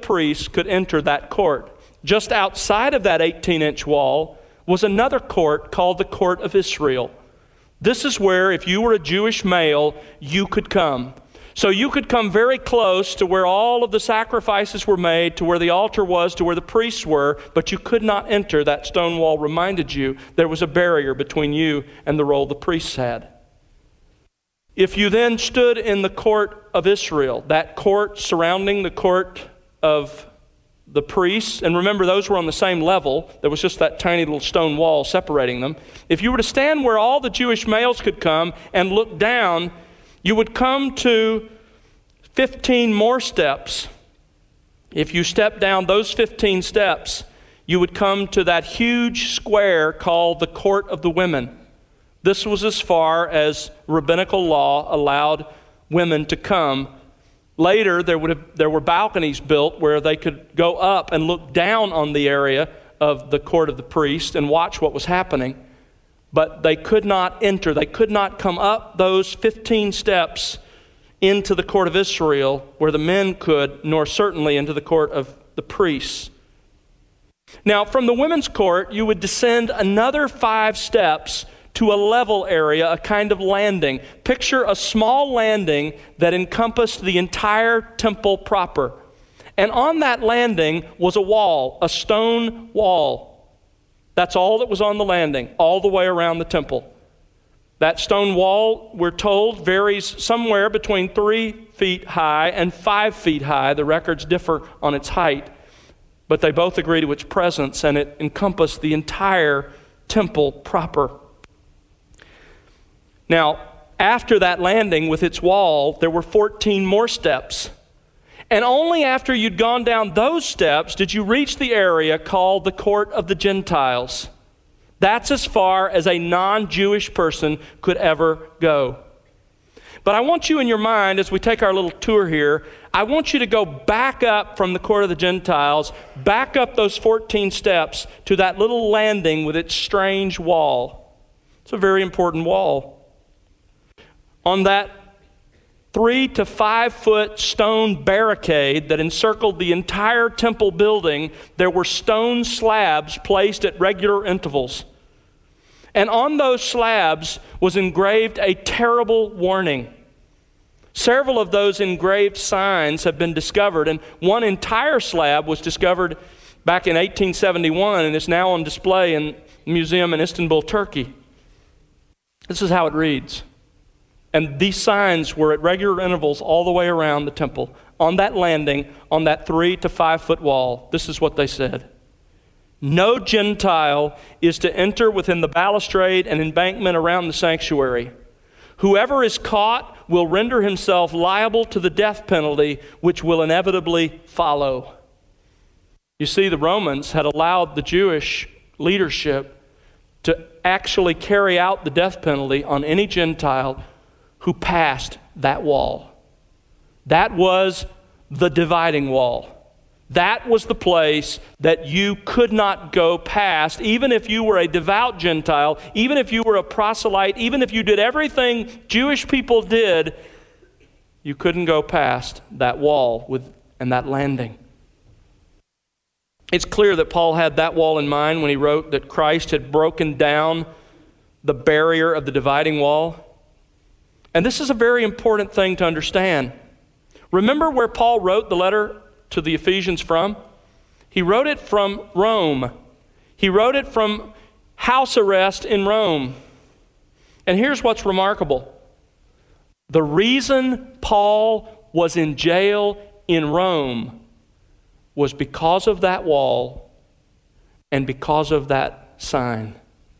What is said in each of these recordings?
priests could enter that court. Just outside of that 18-inch wall was another court called the Court of Israel. This is where, if you were a Jewish male, you could come. So you could come very close to where all of the sacrifices were made, to where the altar was, to where the priests were, but you could not enter. That stone wall reminded you there was a barrier between you and the role the priests had. If you then stood in the Court of Israel, that court surrounding the court of the priests, and remember those were on the same level, there was just that tiny little stone wall separating them. If you were to stand where all the Jewish males could come and look down, you would come to 15 more steps. If you step down those 15 steps, you would come to that huge square called the Court of the Women. This was as far as rabbinical law allowed women to come. Later, there were balconies built where they could go up and look down on the area of the court of the priest and watch what was happening. But they could not enter. They could not come up those 15 steps into the court of Israel where the men could, nor certainly into the court of the priests. Now, from the women's court, you would descend another 5 steps to a level area, a kind of landing. Picture a small landing that encompassed the entire temple proper. And on that landing was a wall, a stone wall. That's all that was on the landing, all the way around the temple. That stone wall, we're told, varies somewhere between 3 feet high and 5 feet high. The records differ on its height, but they both agree to its presence, and it encompassed the entire temple proper. Now, after that landing with its wall, there were 14 more steps. And only after you'd gone down those steps did you reach the area called the Court of the Gentiles. That's as far as a non-Jewish person could ever go. But I want you in your mind, as we take our little tour here, I want you to go back up from the Court of the Gentiles, back up those 14 steps to that little landing with its strange wall. It's a very important wall. On that 3 to 5 foot stone barricade that encircled the entire temple building, there were stone slabs placed at regular intervals. And on those slabs was engraved a terrible warning. Several of those engraved signs have been discovered, and one entire slab was discovered back in 1871 and is now on display in a museum in Istanbul, Turkey. This is how it reads. And these signs were at regular intervals all the way around the temple. On that landing, on that 3 to 5 foot wall, this is what they said. No Gentile is to enter within the balustrade and embankment around the sanctuary. Whoever is caught will render himself liable to the death penalty, which will inevitably follow. You see, the Romans had allowed the Jewish leadership to actually carry out the death penalty on any Gentile who passed that wall. That was the dividing wall. That was the place that you could not go past, even if you were a devout Gentile, even if you were a proselyte, even if you did everything Jewish people did, you couldn't go past that wall and that landing. It's clear that Paul had that wall in mind when he wrote that Christ had broken down the barrier of the dividing wall. And this is a very important thing to understand. Remember where Paul wrote the letter to the Ephesians from? He wrote it from Rome. He wrote it from house arrest in Rome. And here's what's remarkable. The reason Paul was in jail in Rome was because of that wall and because of that sign.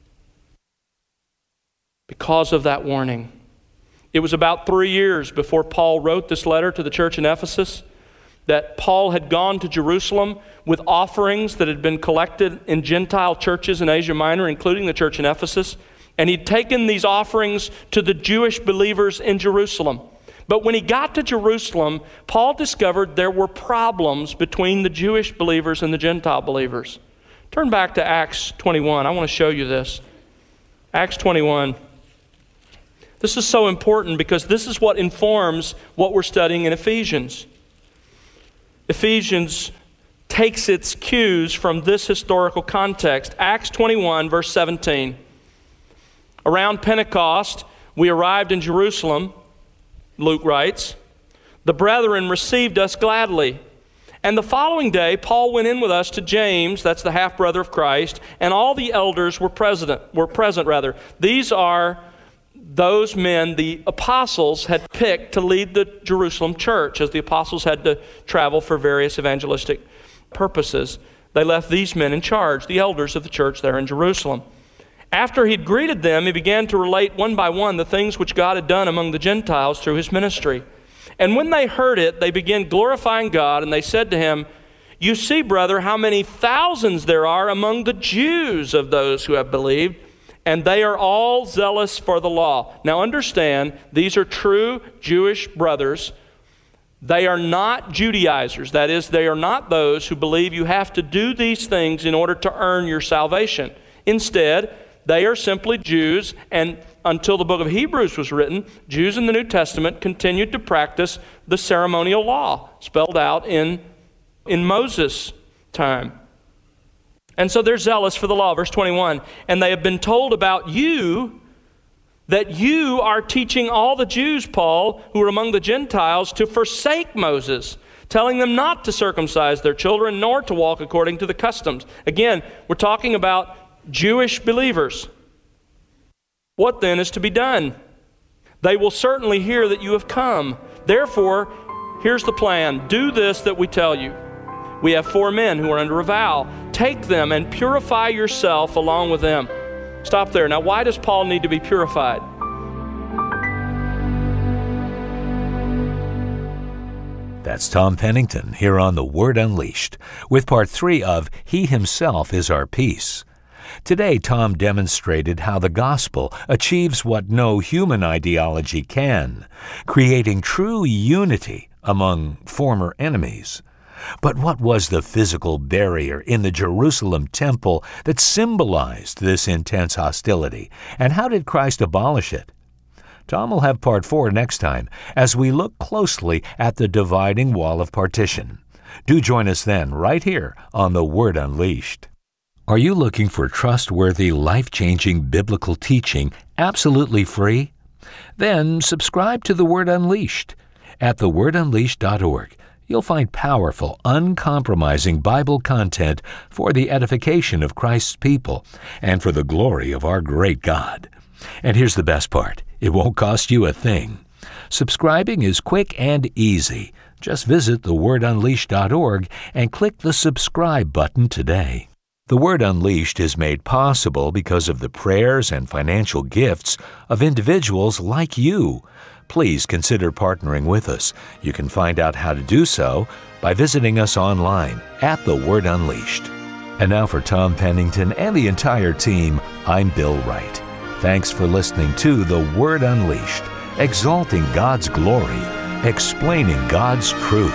Because of that warning. It was about 3 years before Paul wrote this letter to the church in Ephesus that Paul had gone to Jerusalem with offerings that had been collected in Gentile churches in Asia Minor, including the church in Ephesus. And he'd taken these offerings to the Jewish believers in Jerusalem. But when he got to Jerusalem, Paul discovered there were problems between the Jewish believers and the Gentile believers. Turn back to Acts 21. I want to show you this. Acts 21. This is so important because this is what informs what we're studying in Ephesians. Ephesians takes its cues from this historical context. Acts 21, verse 17. Around Pentecost, we arrived in Jerusalem, Luke writes. The brethren received us gladly. And the following day, Paul went in with us to James, that's the half-brother of Christ, and all the elders were present. These are those men the apostles had picked to lead the Jerusalem church, as the apostles had to travel for various evangelistic purposes. They left these men in charge, the elders of the church there in Jerusalem. After he'd greeted them, he began to relate one by one the things which God had done among the Gentiles through his ministry. And when they heard it, they began glorifying God, and they said to him, "You see, brother, how many thousands there are among the Jews of those who have believed, and they are all zealous for the law." Now understand, these are true Jewish brothers. They are not Judaizers. That is, they are not those who believe you have to do these things in order to earn your salvation. Instead, they are simply Jews, and until the book of Hebrews was written, Jews in the New Testament continued to practice the ceremonial law spelled out in Moses' time. And so they're zealous for the law. Verse 21, and they have been told about you that you are teaching all the Jews, Paul, who are among the Gentiles, to forsake Moses, telling them not to circumcise their children nor to walk according to the customs. Again, we're talking about Jewish believers. What then is to be done? They will certainly hear that you have come. Therefore, here's the plan. Do this that we tell you. We have 4 men who are under a vow. Take them and purify yourself along with them. Stop there. Now, why does Paul need to be purified? That's Tom Pennington here on The Word Unleashed with part 3 of He Himself is Our Peace. Today, Tom demonstrated how the gospel achieves what no human ideology can, creating true unity among former enemies. But what was the physical barrier in the Jerusalem temple that symbolized this intense hostility, and how did Christ abolish it? Tom will have part 4 next time as we look closely at the dividing wall of partition. Do join us then, right here on The Word Unleashed. Are you looking for trustworthy, life-changing biblical teaching absolutely free? Then subscribe to The Word Unleashed. At thewordunleashed.org, you'll find powerful, uncompromising Bible content for the edification of Christ's people and for the glory of our great God. And here's the best part. It won't cost you a thing. Subscribing is quick and easy. Just visit thewordunleashed.org and click the subscribe button today. The Word Unleashed is made possible because of the prayers and financial gifts of individuals like you. Please consider partnering with us. You can find out how to do so by visiting us online at The Word Unleashed. And now for Tom Pennington and the entire team, I'm Bill Wright. Thanks for listening to The Word Unleashed, exalting God's glory, explaining God's truth.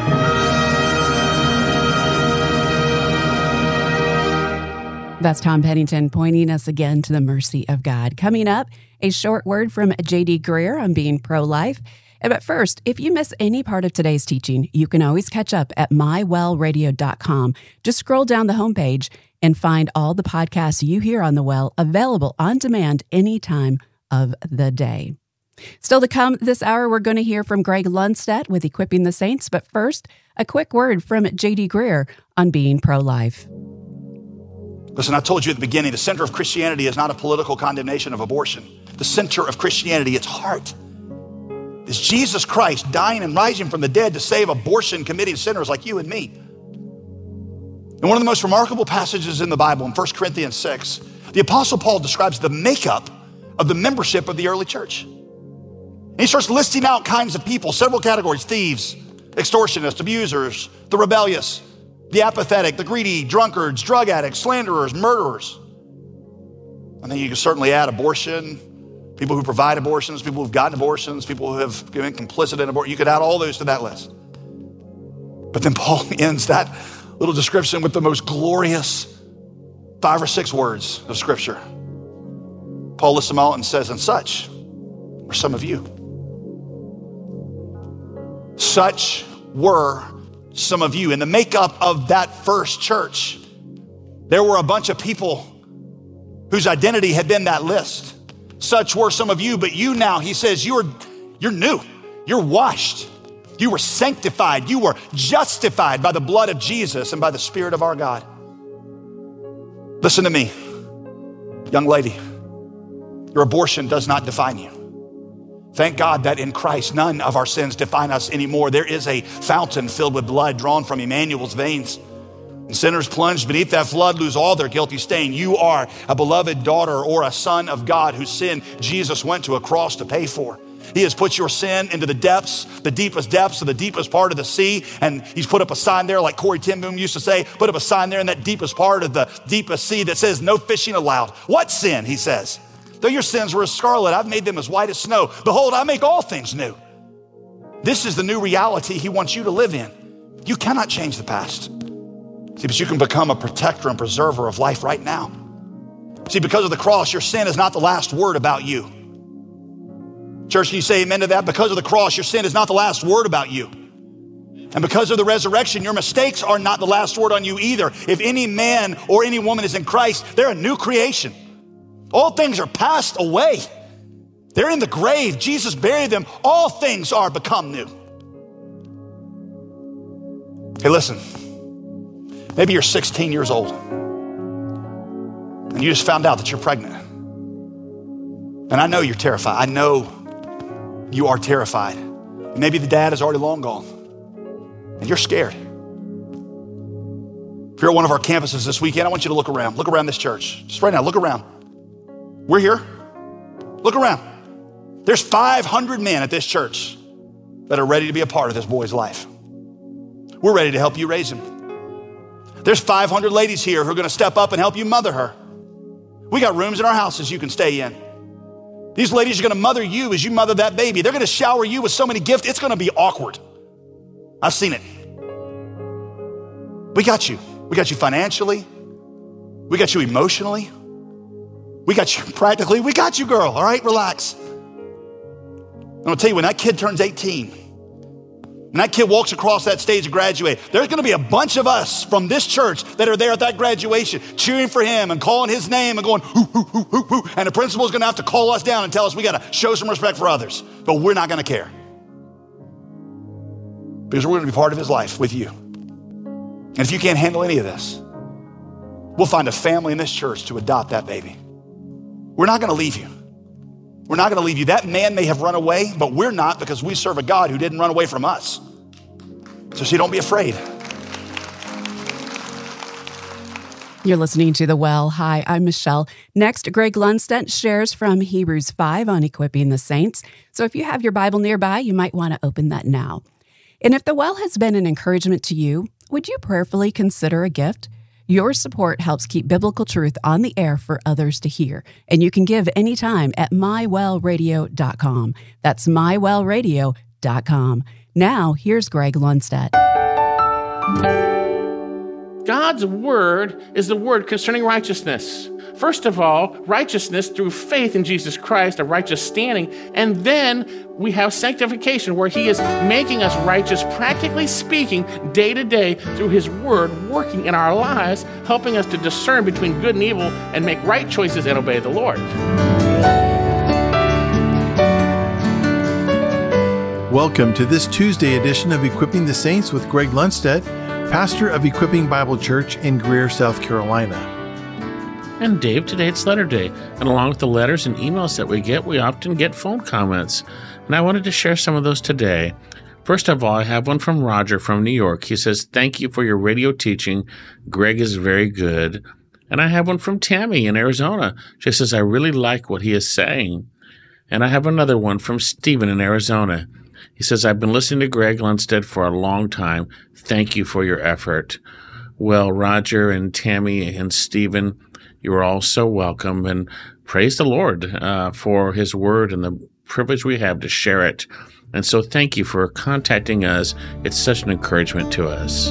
That's Tom Pennington pointing us again to the mercy of God. Coming up, a short word from J.D. Greear on being pro-life. But first, if you miss any part of today's teaching, you can always catch up at mywellradio.com. Just scroll down the homepage and find all the podcasts you hear on The Well available on demand any time of the day. Still to come this hour, we're going to hear from Greg Lundstedt with Equipping the Saints. But first, a quick word from J.D. Greear on being pro-life. Listen, I told you at the beginning, the center of Christianity is not a political condemnation of abortion. The center of Christianity, its heart, is Jesus Christ dying and rising from the dead to save abortion-committing sinners like you and me. In one of the most remarkable passages in the Bible, in 1 Corinthians 6, the Apostle Paul describes the makeup of the membership of the early church. And he starts listing out kinds of people, several categories: thieves, extortionists, abusers, the rebellious, the apathetic, the greedy, drunkards, drug addicts, slanderers, murderers. And then you can certainly add abortion, people who provide abortions, people who've gotten abortions, people who have been complicit in abortion. You could add all those to that list. But then Paul ends that little description with the most glorious 5 or 6 words of Scripture. Paul lists them out and says, and such were some of you. Such were some of you. In the makeup of that first church, there were a bunch of people whose identity had been that list. Such were some of you, but you now, he says, you're new, you're washed, you were sanctified, you were justified by the blood of Jesus and by the Spirit of our God. Listen to me, young lady, your abortion does not define you. Thank God that in Christ, none of our sins define us anymore. There is a fountain filled with blood drawn from Emmanuel's veins. And sinners plunged beneath that flood lose all their guilty stain. You are a beloved daughter or a son of God whose sin Jesus went to a cross to pay for. He has put your sin into the deepest depths of the deepest part of the sea. And he's put up a sign there, like Corey Ten Boom used to say, put up a sign there in that deepest part of the deepest sea that says, no fishing allowed. What sin, he says? Though your sins were as scarlet, I've made them as white as snow. Behold, I make all things new. This is the new reality he wants you to live in. You cannot change the past. See, but you can become a protector and preserver of life right now. See, because of the cross, your sin is not the last word about you. Church, can you say amen to that? Because of the cross, your sin is not the last word about you. And because of the resurrection, your mistakes are not the last word on you either. If any man or any woman is in Christ, they're a new creation. All things are passed away. They're in the grave. Jesus buried them. All things are become new. Hey, listen. Maybe you're 16 years old and you just found out that you're pregnant. And I know you're terrified. I know you are terrified. Maybe the dad is already long gone and you're scared. If you're at one of our campuses this weekend, I want you to look around. Look around this church. Just right now, look around. We're here. Look around. There's 500 men at this church that are ready to be a part of this boy's life. We're ready to help you raise him. There's 500 ladies here who are going to step up and help you mother her. We got rooms in our houses you can stay in. These ladies are going to mother you as you mother that baby. They're going to shower you with so many gifts, it's going to be awkward. I've seen it. We got you. We got you financially. We got you emotionally. We got you practically. We got you, girl. All right, relax. I'm going to tell you, when that kid turns 18, when that kid walks across that stage to graduate, there's going to be a bunch of us from this church that are there at that graduation cheering for him and calling his name and going, hoo, hoo, hoo, hoo, hoo. And the principal's going to have to call us down and tell us we got to show some respect for others. But we're not going to care. Because we're going to be part of his life with you. And if you can't handle any of this, we'll find a family in this church to adopt that baby. We're not going to leave you. We're not going to leave you. That man may have run away, but we're not, because we serve a God who didn't run away from us. So don't be afraid. You're listening to The Well. Hi, I'm Michelle. Next, Greg Lundstedt shares from Hebrews 5 on equipping the saints. So if you have your Bible nearby, you might want to open that now. And if The Well has been an encouragement to you, would you prayerfully consider a gift? Your support helps keep biblical truth on the air for others to hear. And you can give anytime at mywellradio.com. That's mywellradio.com. Now, here's Greg Lundstedt. God's word is the word concerning righteousness. First of all, righteousness through faith in Jesus Christ, a righteous standing. And then we have sanctification, where he is making us righteous, practically speaking, day to day through his word working in our lives, helping us to discern between good and evil and make right choices and obey the Lord. Welcome to this Tuesday edition of Equipping the Saints with Greg Lundstedt, pastor of Equipping Bible Church in Greer, South Carolina. And Dave, today it's letter day. And along with the letters and emails that we often get phone comments. And I wanted to share some of those today. First of all, I have one from Roger from New York. He says, "Thank you for your radio teaching. Greg is very good." And I have one from Tammy in Arizona. She says, "I really like what he is saying." And I have another one from Stephen in Arizona. He says, "I've been listening to Greg Lundstedt for a long time. Thank you for your effort." Well, Roger and Tammy and Stephen, you are all so welcome, and praise the Lord for his word and the privilege we have to share it. And so thank you for contacting us. It's such an encouragement to us.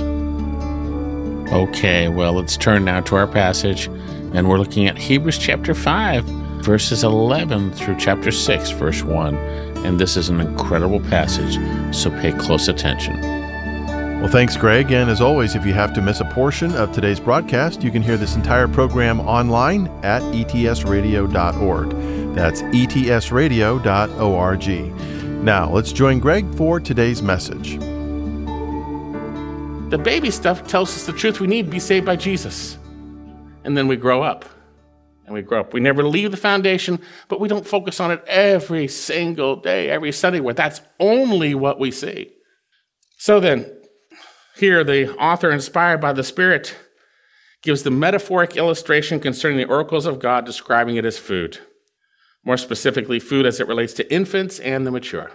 Okay, well, let's turn now to our passage, and we're looking at Hebrews chapter 5, verses 11 through chapter 6, verse 1. And this is an incredible passage, so pay close attention. Well, thanks, Greg. And as always, if you have to miss a portion of today's broadcast, you can hear this entire program online at etsradio.org. That's etsradio.org. Now, let's join Greg for today's message. The baby stuff tells us the truth we need to be saved by Jesus. And then we grow up. And we grow up. We never leave the foundation, but we don't focus on it every single day, every Sunday, where that's only what we see. So then, here, the author, inspired by the Spirit, gives the metaphoric illustration concerning the oracles of God, describing it as food. More specifically, food as it relates to infants and the mature.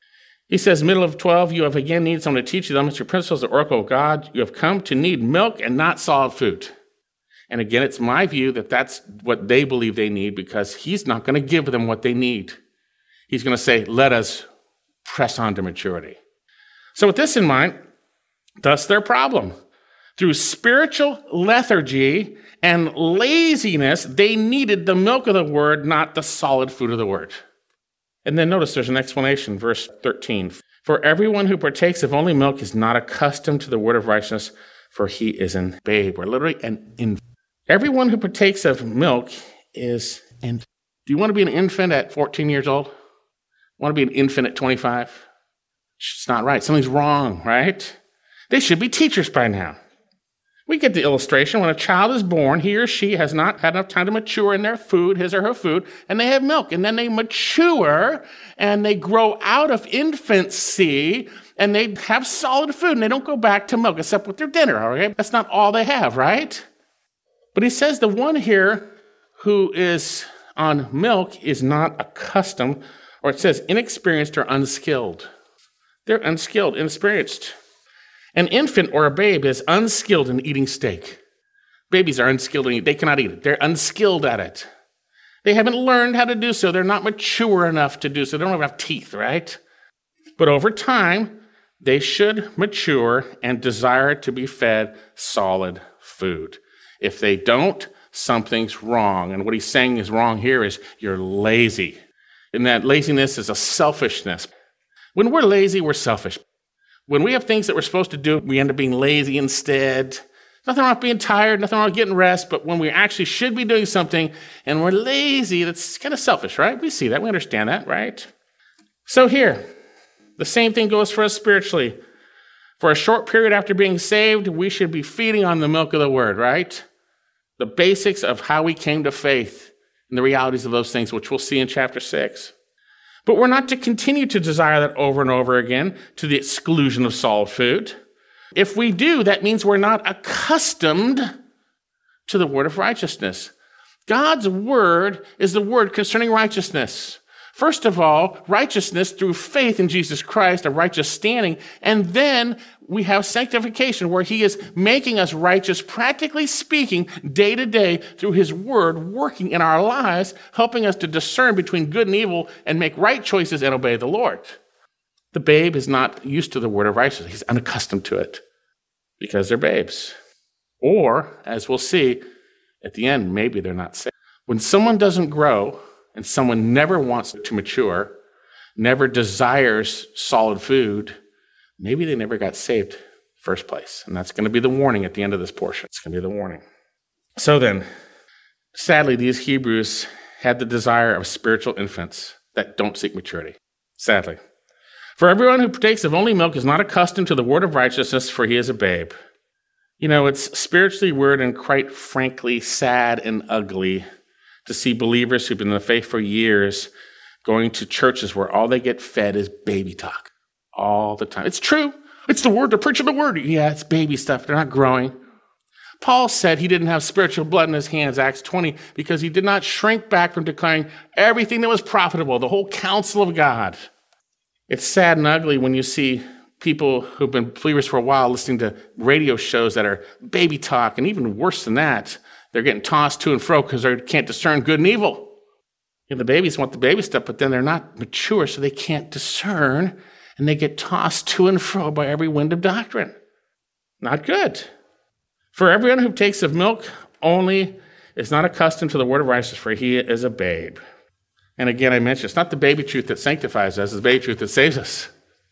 He says, middle of 12, you have again needed someone to teach you the elementary principles of the oracle of God. You have come to need milk and not solid food. And again, it's my view that that's what they believe they need, because he's not going to give them what they need. He's going to say, let us press on to maturity. So with this in mind, thus their problem. Through spiritual lethargy and laziness, they needed the milk of the word, not the solid food of the word. And then notice there's an explanation, verse 13. For everyone who partakes of only milk is not accustomed to the word of righteousness, for he is a babe, or literally an infant. Everyone who partakes of milk is an infant. Do you want to be an infant at 14 years old? Want to be an infant at 25? It's not right. Something's wrong, right? They should be teachers by now. We get the illustration. When a child is born, he or she has not had enough time to mature in their food, his or her food, and they have milk. And then they mature, and they grow out of infancy, and they have solid food, and they don't go back to milk, except with their dinner, all right? That's not all they have, right? But he says the one here who is on milk is not accustomed, or it says inexperienced or unskilled. They're unskilled, inexperienced. An infant or a babe is unskilled in eating steak. Babies are unskilled in eating. They cannot eat it. They're unskilled at it. They haven't learned how to do so. They're not mature enough to do so. They don't have enough teeth, right? But over time, they should mature and desire to be fed solid food. If they don't, something's wrong. And what he's saying is wrong here is you're lazy. And that laziness is a selfishness. When we're lazy, we're selfish. When we have things that we're supposed to do, we end up being lazy instead. Nothing wrong with being tired, nothing wrong with getting rest, but when we actually should be doing something and we're lazy, that's kind of selfish, right? We see that, we understand that, right? So here, the same thing goes for us spiritually. For a short period after being saved, we should be feeding on the milk of the word, right? The basics of how we came to faith and the realities of those things, which we'll see in chapter 6. But we're not to continue to desire that over and over again to the exclusion of solid food. If we do, that means we're not accustomed to the word of righteousness. God's word is the word concerning righteousness. First of all, righteousness through faith in Jesus Christ, a righteous standing, and then we have sanctification where he is making us righteous, practically speaking, day to day through his word working in our lives, helping us to discern between good and evil and make right choices and obey the Lord. The babe is not used to the word of righteousness. He's unaccustomed to it because they're babes. Or, as we'll see at the end, maybe they're not saved. When someone doesn't grow, and someone never wants to mature, never desires solid food, maybe they never got saved in the first place. And that's going to be the warning at the end of this portion. It's going to be the warning. So then, sadly, these Hebrews had the desire of spiritual infants that don't seek maturity. Sadly. For everyone who partakes of only milk is not accustomed to the word of righteousness, for he is a babe. You know, it's spiritually weird and quite frankly sad and ugly to see believers who've been in the faith for years going to churches where all they get fed is baby talk all the time. It's true. It's the word. They're preaching the word. Yeah, it's baby stuff. They're not growing. Paul said he didn't have spiritual blood in his hands, Acts 20, because he did not shrink back from declaring everything that was profitable, the whole counsel of God. It's sad and ugly when you see people who've been believers for a while listening to radio shows that are baby talk, and even worse than that, they're getting tossed to and fro because they can't discern good and evil. You know, the babies want the baby stuff, but then they're not mature, so they can't discern, and they get tossed to and fro by every wind of doctrine. Not good. For everyone who takes of milk only is not accustomed to the word of righteousness, for he is a babe. And again, I mentioned, it's not the baby truth that sanctifies us, it's the baby truth that saves us.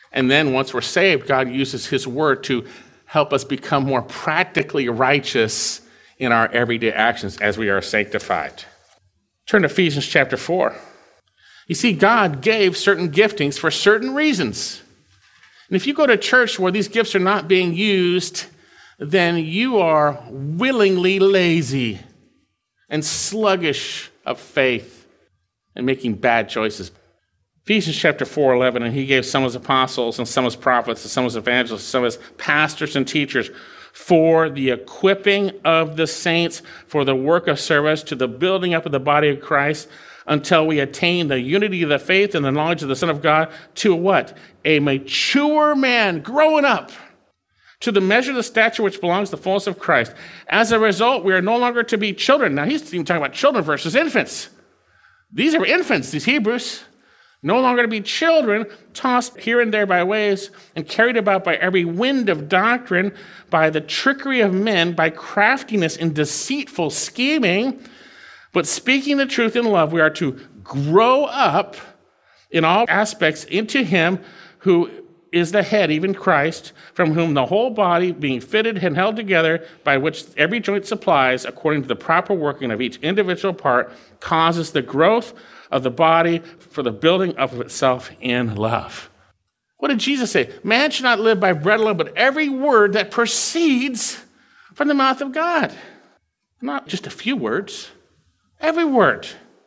And then once we're saved, God uses his word to help us become more practically righteous in our everyday actions as we are sanctified. Turn to Ephesians chapter 4. You see, God gave certain giftings for certain reasons. And if you go to church where these gifts are not being used, then you are willingly lazy and sluggish of faith and making bad choices. Ephesians chapter 4:11, and he gave some as apostles and some as prophets and some as evangelists, some as pastors and teachers for the equipping of the saints, for the work of service, to the building up of the body of Christ, until we attain the unity of the faith and the knowledge of the Son of God, to what? A mature man growing up to the measure of the stature which belongs to the fullness of Christ. As a result, we are no longer to be children. Now, he's even talking about children versus infants. These are infants, these Hebrews. No longer to be children, tossed here and there by waves and carried about by every wind of doctrine, by the trickery of men, by craftiness and deceitful scheming. But speaking the truth in love, we are to grow up in all aspects into him who is the head, even Christ, from whom the whole body, being fitted and held together, by which every joint supplies, according to the proper working of each individual part, causes the growth of the body for the building up of itself in love. What did Jesus say? Man should not live by bread alone, but every word that proceeds from the mouth of God. Not just a few words, every word.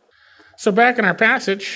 So back in our passage,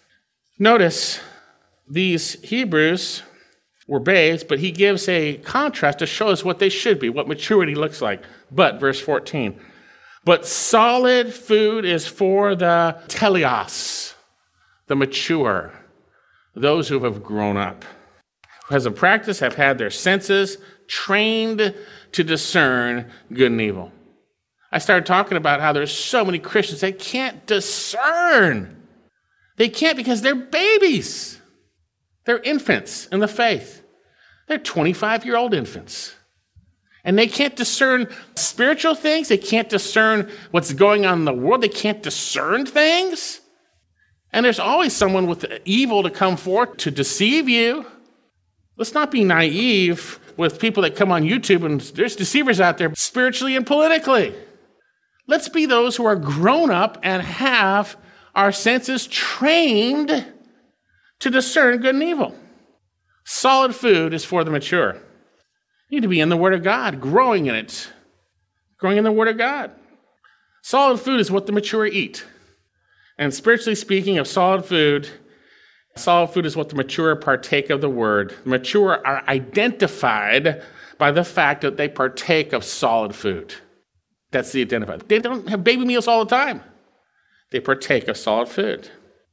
notice these Hebrews were babes, but he gives a contrast to show us what they should be, what maturity looks like. But, verse 14, but solid food is for the teleos, the mature, those who have grown up, who as a practice have had their senses trained to discern good and evil. I started talking about how there's so many Christians that can't discern. They can't because they're babies. They're infants in the faith. They're 25-year-old infants. And they can't discern spiritual things. They can't discern what's going on in the world. They can't discern things. And there's always someone with evil to come forth to deceive you. Let's not be naive with people that come on YouTube, and there's deceivers out there spiritually and politically. Let's be those who are grown up and have our senses trained to discern good and evil. Solid food is for the mature. You need to be in the Word of God, growing in it. Growing in the Word of God. Solid food is what the mature eat. And spiritually speaking of solid food is what the mature partake of the Word. The mature are identified by the fact that they partake of solid food. That's the identifier. They don't have baby meals all the time. They partake of solid food.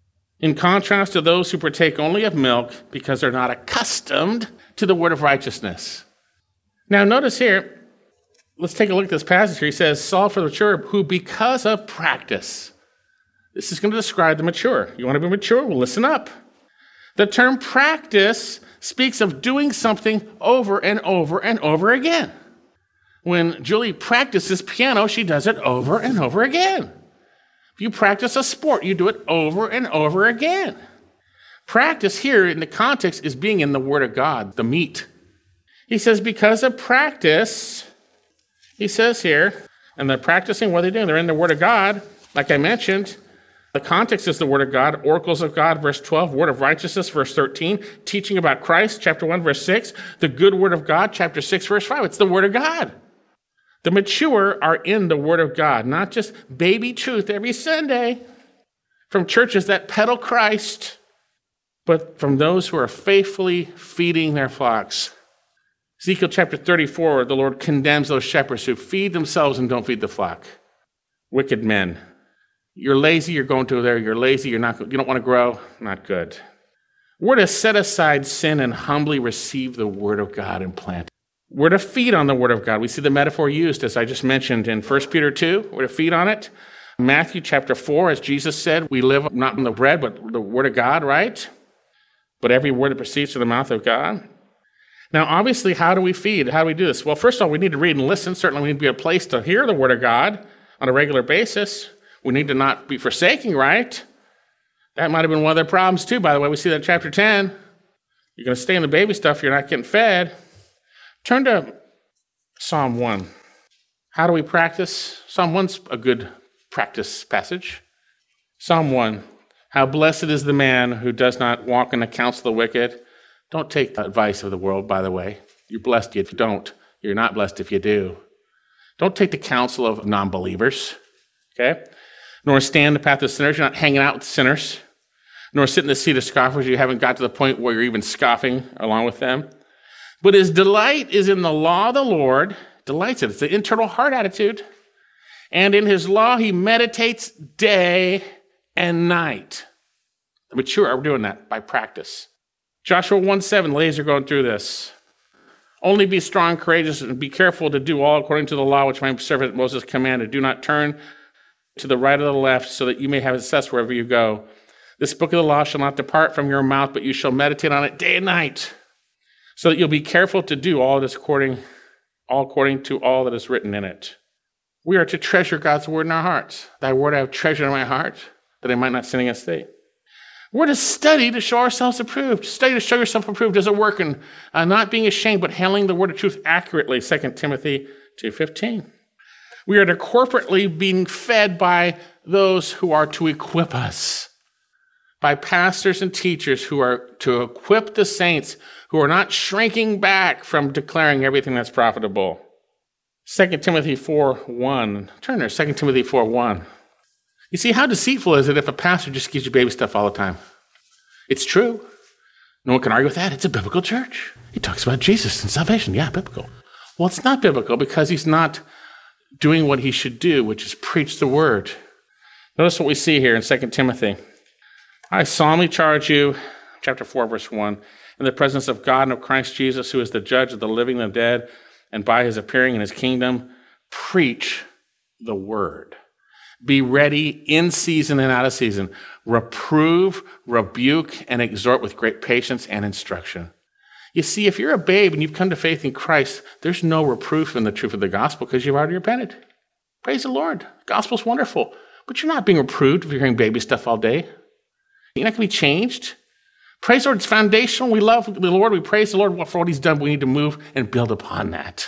In contrast to those who partake only of milk because they're not accustomed to the word of righteousness. Now notice here, let's take a look at this passage here. He says, solid for the mature who because of practice. This is going to describe the mature. You want to be mature? Well, listen up. The term practice speaks of doing something over and over and over again. When Julie practices piano, she does it over and over again. If you practice a sport, you do it over and over again. Practice here in the context is being in the Word of God, the meat. He says, because of practice, he says here, and they're practicing what they're doing. They're in the Word of God, like I mentioned. The context is the Word of God, oracles of God, verse 12, Word of righteousness, verse 13, teaching about Christ, chapter 1, verse 6, the good Word of God, chapter 6, verse 5. It's the Word of God. The mature are in the Word of God, not just baby truth every Sunday from churches that peddle Christ, but from those who are faithfully feeding their flocks. Ezekiel chapter 34, the Lord condemns those shepherds who feed themselves and don't feed the flock. Wicked men. You're lazy, you're going to there. You're lazy, you don't want to grow. Not good. We're to set aside sin and humbly receive the Word of God and plant. We're to feed on the Word of God. We see the metaphor used, as I just mentioned, in 1 Peter 2. We're to feed on it. Matthew chapter 4, as Jesus said, we live not on the bread, but the Word of God, right? But every word that proceeds from the mouth of God. Now, obviously, how do we feed? How do we do this? Well, first of all, we need to read and listen. Certainly, we need to be a place to hear the Word of God on a regular basis. We need to not be forsaking, right? That might have been one of their problems, too, by the way. We see that in chapter 10. You're going to stay in the baby stuff, you're not getting fed. Turn to Psalm 1. How do we practice? Psalm 1's a good practice passage. Psalm 1. How blessed is the man who does not walk in the counsel of the wicked. Don't take the advice of the world, by the way. You're blessed if you don't. You're not blessed if you do. Don't take the counsel of non-believers, okay? Nor stand in the path of sinners. You're not hanging out with sinners. Nor sit in the seat of scoffers. You haven't got to the point where you're even scoffing along with them. But his delight is in the law of the Lord. Delights in it. It's the internal heart attitude. And in his law he meditates day and night. The mature are doing that by practice. Joshua 1:7, ladies are going through this. Only be strong, courageous, and be careful to do all according to the law which my servant Moses commanded. Do not turn to the right or the left, so that you may have success wherever you go. This book of the law shall not depart from your mouth, but you shall meditate on it day and night, so that you'll be careful to do all according to all that is written in it. We are to treasure God's word in our hearts. Thy word I have treasured in my heart, that I might not sin against thee. We're to study to show ourselves approved. Study to show yourself approved as a work in not being ashamed, but handling the word of truth accurately, 2 Timothy 2:15. We are to corporately being fed by those who are to equip us, by pastors and teachers who are to equip the saints, who are not shrinking back from declaring everything that's profitable. 2 Timothy 4:1. Turn there, 2 Timothy 4:1. You see, how deceitful is it if a pastor just gives you baby stuff all the time? It's true. No one can argue with that. It's a biblical church. He talks about Jesus and salvation. Yeah, biblical. Well, it's not biblical because he's not doing what he should do, which is preach the word. Notice what we see here in 2 Timothy. I solemnly charge you, chapter 4, verse 1, in the presence of God and of Christ Jesus, who is the judge of the living and the dead, and by his appearing in his kingdom, preach the word. Be ready in season and out of season. Reprove, rebuke, and exhort with great patience and instruction. You see, if you're a babe and you've come to faith in Christ, there's no reproof in the truth of the gospel because you've already repented. Praise the Lord. The gospel's wonderful. But you're not being reproved if you're hearing baby stuff all day. You're not going to be changed. Praise the Lord. It's foundational. We love the Lord. We praise the Lord for what he's done. But we need to move and build upon that.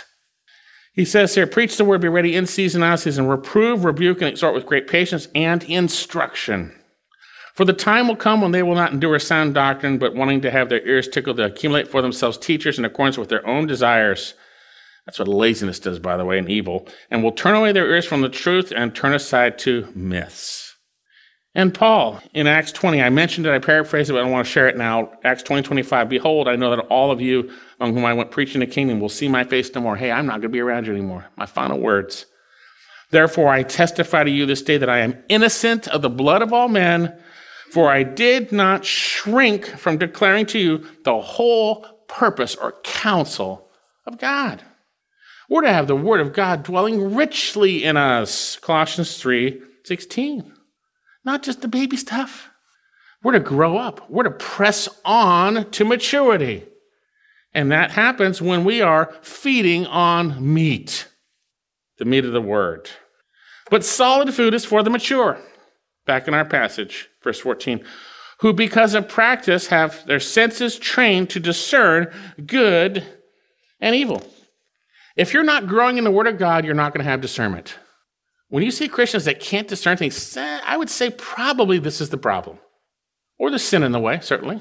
He says here, preach the word, be ready in season, out of season, reprove, rebuke, and exhort with great patience and instruction. For the time will come when they will not endure sound doctrine, but wanting to have their ears tickled, to accumulate for themselves teachers in accordance with their own desires. That's what laziness does, by the way, and evil. And will turn away their ears from the truth and turn aside to myths. And Paul, in Acts 20, I mentioned it, I paraphrased it, but I want to share it now. Acts 20:25, behold, I know that all of you among whom I went preaching the kingdom will see my face no more. Hey, I'm not going to be around you anymore. My final words. Therefore, I testify to you this day that I am innocent of the blood of all men, for I did not shrink from declaring to you the whole purpose or counsel of God. We're to have the word of God dwelling richly in us. Colossians 3:16. Not just the baby stuff. We're to grow up. We're to press on to maturity. And that happens when we are feeding on meat, the meat of the word. But solid food is for the mature. Back in our passage, verse 14, who because of practice have their senses trained to discern good and evil. If you're not growing in the word of God, you're not going to have discernment. When you see Christians that can't discern things, I would say probably this is the problem. Or the sin in the way, certainly.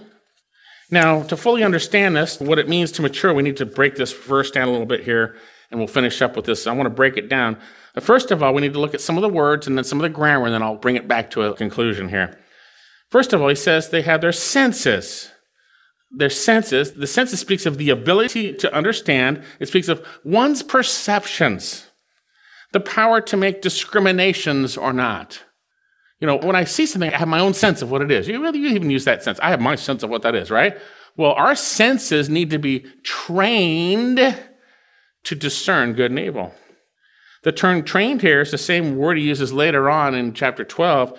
Now, to fully understand this, what it means to mature, we need to break this verse down a little bit here, and we'll finish up with this. I want to break it down. First of all, we need to look at some of the words and then some of the grammar, and then I'll bring it back to a conclusion here. First of all, he says they have their senses. Their senses. The senses speaks of the ability to understand. It speaks of one's perceptions. The power to make discriminations or not. You know, when I see something, I have my own sense of what it is. You even use that sense. I have my sense of what that is, right? Well, our senses need to be trained to discern good and evil. The term trained here is the same word he uses later on in chapter 12,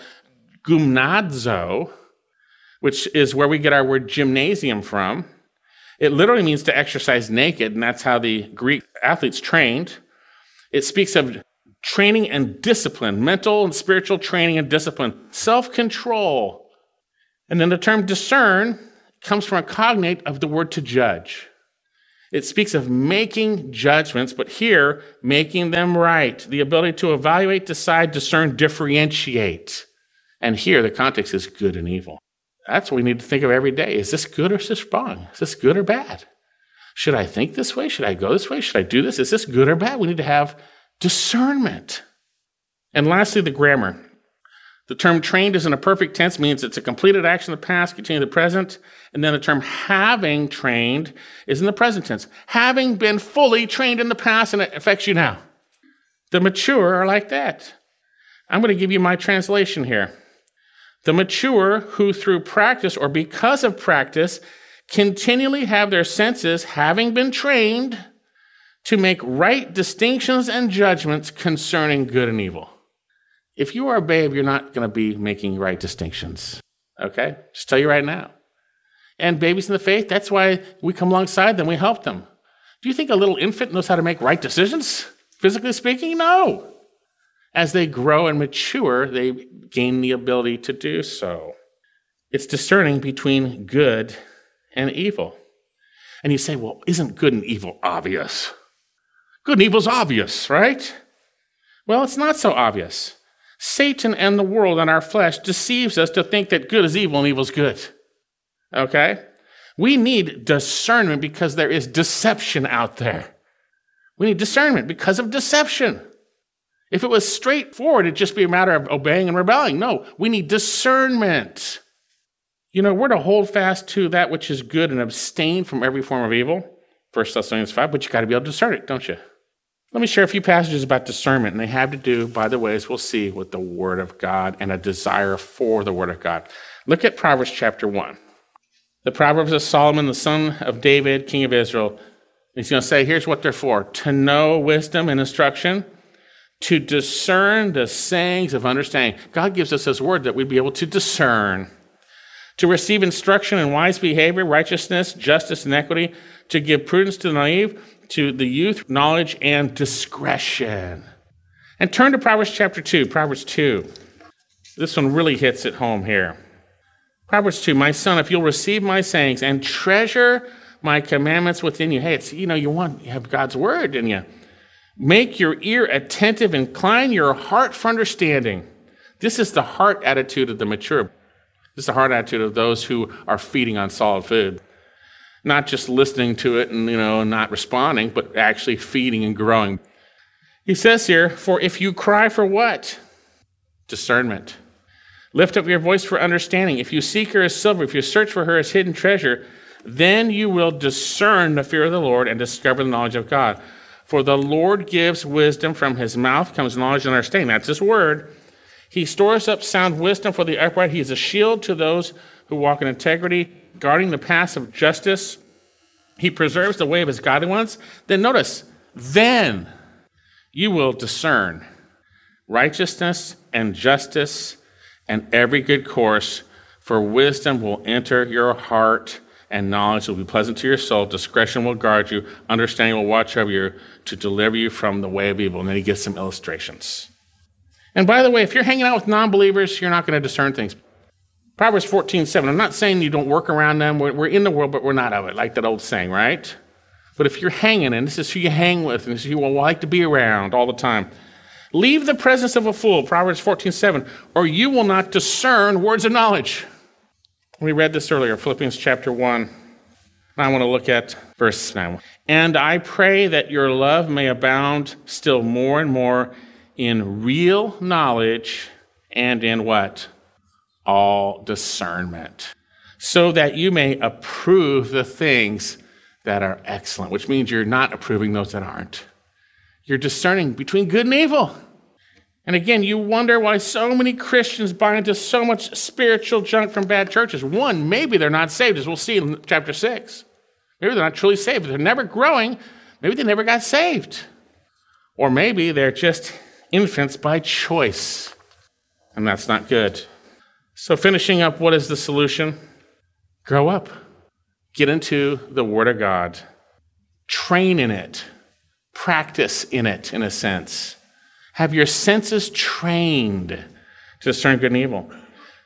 gymnazo, which is where we get our word gymnasium from. It literally means to exercise naked, and that's how the Greek athletes trained. It speaks of training and discipline, mental and spiritual training and discipline, self-control. And then the term discern comes from a cognate of the word to judge. It speaks of making judgments, but here, making them right. The ability to evaluate, decide, discern, differentiate. And here, the context is good and evil. That's what we need to think of every day. Is this good or is this wrong? Is this good or bad? Should I think this way? Should I go this way? Should I do this? Is this good or bad? We need to have discernment. And lastly, the grammar. The term trained is in a perfect tense, means it's a completed action in the past, continuing the present. And then the term having trained is in the present tense. Having been fully trained in the past, and it affects you now. The mature are like that. I'm going to give you my translation here. The mature who through practice or because of practice continually have their senses, having been trained, to make right distinctions and judgments concerning good and evil. If you are a babe, you're not going to be making right distinctions, okay? Just tell you right now. And babies in the faith, that's why we come alongside them, we help them. Do you think a little infant knows how to make right decisions, physically speaking? No. As they grow and mature, they gain the ability to do so. It's discerning between good and evil. And you say, well, isn't good and evil obvious? Good and evil is obvious, right? Well, it's not so obvious. Satan and the world and our flesh deceives us to think that good is evil and evil is good. Okay? We need discernment because there is deception out there. We need discernment because of deception. If it was straightforward, it'd just be a matter of obeying and rebelling. No, we need discernment. You know, we're to hold fast to that which is good and abstain from every form of evil. 1 Thessalonians 5, but you got to be able to discern it, don't you? Let me share a few passages about discernment, and they have to do, by the way, as we'll see, with the Word of God and a desire for the Word of God. Look at Proverbs chapter 1. The Proverbs of Solomon, the son of David, king of Israel. He's going to say, here's what they're for: to know wisdom and instruction, to discern the sayings of understanding. God gives us His Word that we'd be able to discern. To receive instruction in wise behavior, righteousness, justice, and equity, to give prudence to the naive, to the youth, knowledge and discretion. And turn to Proverbs chapter 2, Proverbs 2. This one really hits it home here. Proverbs 2, my son, if you'll receive my sayings and treasure my commandments within you. Hey, it's, you have God's word in you. Make your ear attentive, incline your heart for understanding. This is the heart attitude of the mature. This is the heart attitude of those who are feeding on solid food. Not just listening to it and, not responding, but actually feeding and growing. He says here, for if you cry for what? Discernment. Lift up your voice for understanding. If you seek her as silver, if you search for her as hidden treasure, then you will discern the fear of the Lord and discover the knowledge of God. For the Lord gives wisdom, from his mouth comes knowledge and understanding. That's his word. He stores up sound wisdom for the upright. He is a shield to those who walk in integrity, guarding the paths of justice. He preserves the way of his godly ones. Then notice, then you will discern righteousness and justice and every good course, for wisdom will enter your heart, and knowledge will be pleasant to your soul. Discretion will guard you. Understanding will watch over you to deliver you from the way of evil. And then he gives some illustrations. And by the way, if you're hanging out with non-believers, you're not going to discern things. Proverbs 14:7. I'm not saying you don't work around them. We're in the world, but we're not of it, like that old saying, right? But if you're hanging, and this is who you hang with, and this is who you will like to be around all the time, leave the presence of a fool, Proverbs 14:7, or you will not discern words of knowledge. We read this earlier, Philippians chapter 1. I want to look at verse 9. And I pray that your love may abound still more and more in real knowledge and in what? All discernment, so that you may approve the things that are excellent, which means you're not approving those that aren't. You're discerning between good and evil. And again, you wonder why so many Christians buy into so much spiritual junk from bad churches. One, maybe they're not saved, as we'll see in chapter 6. Maybe they're not truly saved. If they're never growing, maybe they never got saved. Or maybe they're just infants by choice, and that's not good. So finishing up, what is the solution? Grow up. Get into the Word of God. Train in it. Practice in it, in a sense. Have your senses trained to discern good and evil.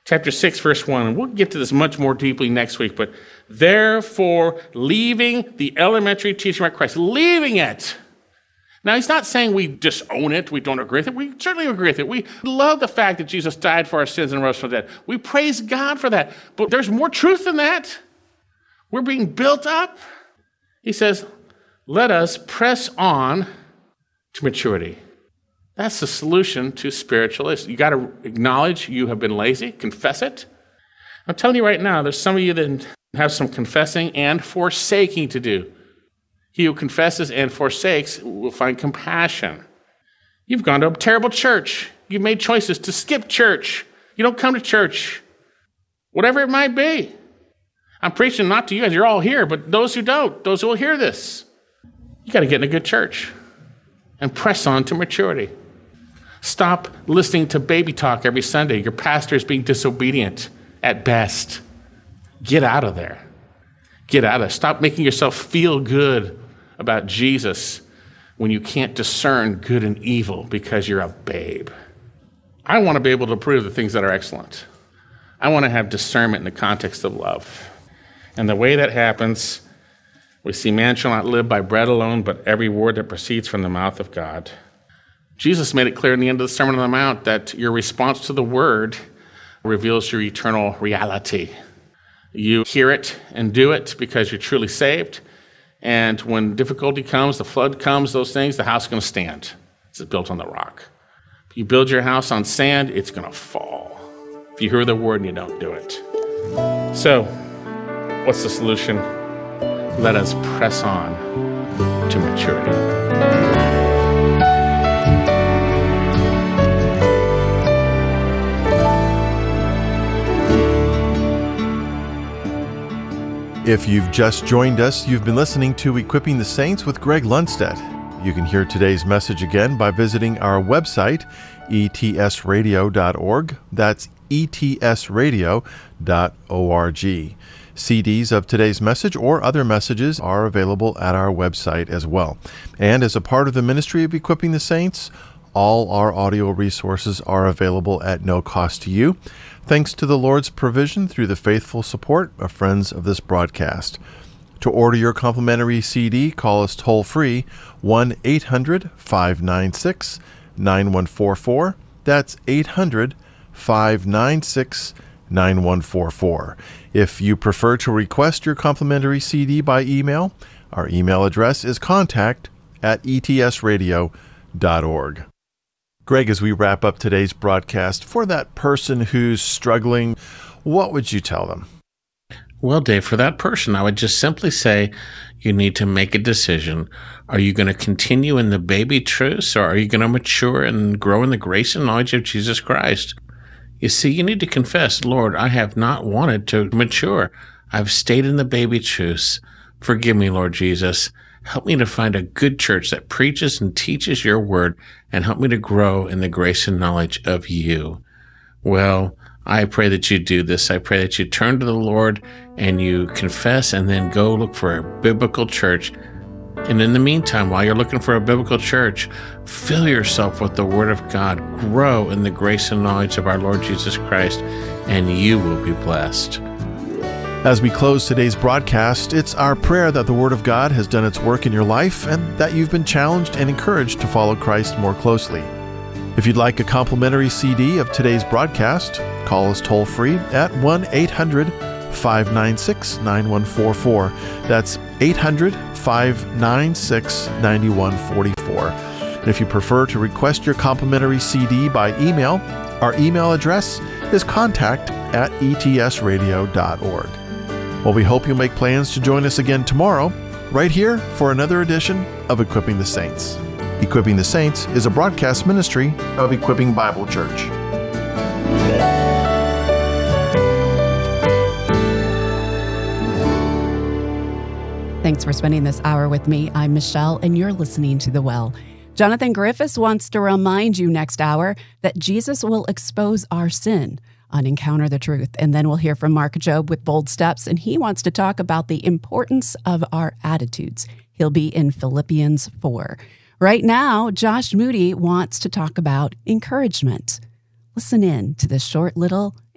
chapter 6, verse 1, and we'll get to this much more deeply next week, but therefore, leaving the elementary teaching about Christ, leaving it. Now, he's not saying we disown it, we don't agree with it. We certainly agree with it. We love the fact that Jesus died for our sins and rose from the dead. We praise God for that. But there's more truth than that. We're being built up. He says, let us press on to maturity. That's the solution to spiritual issues. You got to acknowledge you have been lazy, confess it. I'm telling you right now, there's some of you that have some confessing and forsaking to do. He who confesses and forsakes will find compassion. You've gone to a terrible church. You've made choices to skip church. You don't come to church. Whatever it might be. I'm preaching not to you as you're all here, but those who don't, those who will hear this. You got to get in a good church and press on to maturity. Stop listening to baby talk every Sunday. Your pastor is being disobedient at best. Get out of there. Get out of there. Stop making yourself feel good about Jesus when you can't discern good and evil because you're a babe. I want to be able to prove the things that are excellent. I want to have discernment in the context of love. And the way that happens, we see man shall not live by bread alone, but every word that proceeds from the mouth of God. Jesus made it clear in the end of the Sermon on the Mount that your response to the word reveals your eternal reality. You hear it and do it because you're truly saved. And when difficulty comes, the flood comes, those things, the house is going to stand. It's built on the rock. If you build your house on sand, it's going to fall. If you hear the word and you don't do it. So, what's the solution? Let us press on to maturity. If you've just joined us, you've been listening to Equipping the Saints with Greg Lundstedt. You can hear today's message again by visiting our website, etsradio.org. That's etsradio.org. CDs of today's message or other messages are available at our website as well. And as a part of the ministry of Equipping the Saints, all our audio resources are available at no cost to you, thanks to the Lord's provision through the faithful support of friends of this broadcast. To order your complimentary CD, call us toll-free, 1-800-596-9144. That's 800-596-9144. If you prefer to request your complimentary CD by email, our email address is contact@etsradio.org. Greg, as we wrap up today's broadcast, for that person who's struggling, what would you tell them? Well, Dave, for that person, I would just simply say you need to make a decision. Are you going to continue in the baby truths, or are you going to mature and grow in the grace and knowledge of Jesus Christ? You see, you need to confess, Lord, I have not wanted to mature. I've stayed in the baby truths. Forgive me, Lord Jesus. Help me to find a good church that preaches and teaches your word, and help me to grow in the grace and knowledge of you. Well, I pray that you do this. I pray that you turn to the Lord and you confess and then go look for a biblical church. And in the meantime, while you're looking for a biblical church, fill yourself with the Word of God. Grow in the grace and knowledge of our Lord Jesus Christ, and you will be blessed. As we close today's broadcast, it's our prayer that the Word of God has done its work in your life and that you've been challenged and encouraged to follow Christ more closely. If you'd like a complimentary CD of today's broadcast, call us toll-free at 1-800-596-9144. That's 800-596-9144. And if you prefer to request your complimentary CD by email, our email address is contact@etsradio.org. Well, we hope you'll make plans to join us again tomorrow, right here for another edition of Equipping the Saints. Equipping the Saints is a broadcast ministry of Equipping Bible Church. Thanks for spending this hour with me. I'm Michelle, and you're listening to The Well. Jonathan Griffiths wants to remind you next hour that Jesus will expose our sin on Encounter the Truth. And then we'll hear from Mark Jobe with Bold Steps, and he wants to talk about the importance of our attitudes. He'll be in Philippians 4. Right now, Josh Moody wants to talk about encouragement. Listen in to this short little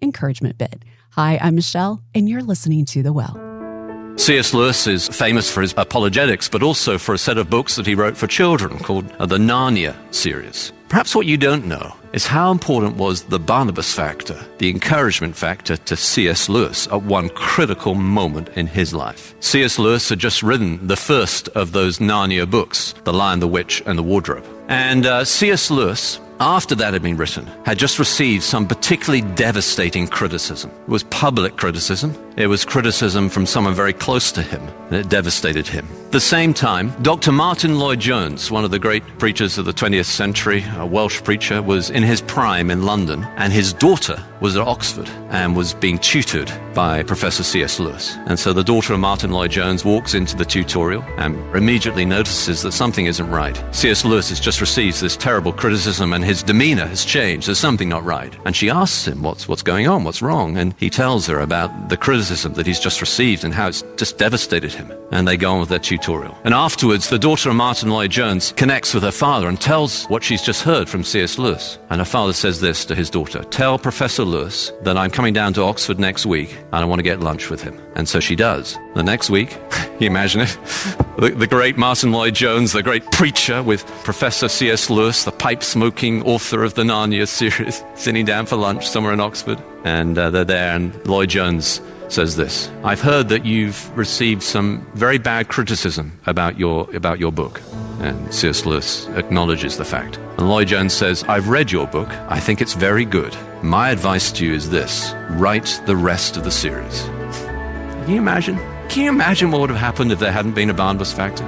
encouragement bit. Hi, I'm Michelle, and you're listening to The Well. C.S. Lewis is famous for his apologetics, but also for a set of books that he wrote for children called the Narnia series. Perhaps what you don't know is how important was the Barnabas factor, the encouragement factor to C.S. Lewis at one critical moment in his life. C.S. Lewis had just written the first of those Narnia books, The Lion, the Witch, and the Wardrobe. And C.S. Lewis, after that had been written, had just received some particularly devastating criticism. It was public criticism. It was criticism from someone very close to him, and it devastated him. At the same time, Dr. Martin Lloyd-Jones, one of the great preachers of the 20th century, a Welsh preacher, was in his prime in London, and his daughter was at Oxford and was being tutored by Professor C.S. Lewis. And so the daughter of Martin Lloyd-Jones walks into the tutorial and immediately notices that something isn't right. C.S. Lewis has just received this terrible criticism and his demeanor has changed. There's something not right. And she asks him, what's going on? What's wrong? And he tells her about the criticism that he's just received and how it's just devastated him. And they go on with their tutorial. And afterwards, the daughter of Martin Lloyd-Jones connects with her father and tells what she's just heard from C.S. Lewis. And her father says this to his daughter: "Tell Professor Lewis that I'm coming down to Oxford next week and I want to get lunch with him." And so she does. The next week, you imagine it, the great Martin Lloyd-Jones, the great preacher, with Professor C.S. Lewis, the pipe-smoking author of the Narnia series, sitting down for lunch somewhere in Oxford. And they're there, and Lloyd-Jones says this: "I've heard that you've received some very bad criticism about your book." And C.S. Lewis acknowledges the fact. And Lloyd-Jones says, "I've read your book. I think it's very good. My advice to you is this: write the rest of the series." Can you imagine? Can you imagine what would have happened if there hadn't been a Barnabas factor?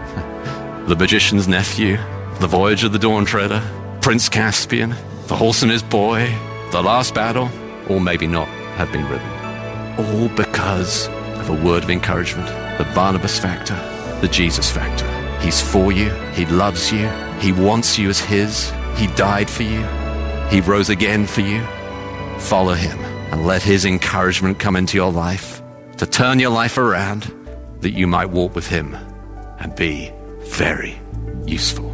The Magician's Nephew, The Voyage of the Dawn Treader, Prince Caspian, The Horse and His Boy, The Last Battle, or maybe not, have been written. All because of a word of encouragement. The Barnabas factor, the Jesus factor. He's for you. He loves you. He wants you as his. He died for you. He rose again for you. Follow him and let his encouragement come into your life to turn your life around, that you might walk with him and be very useful.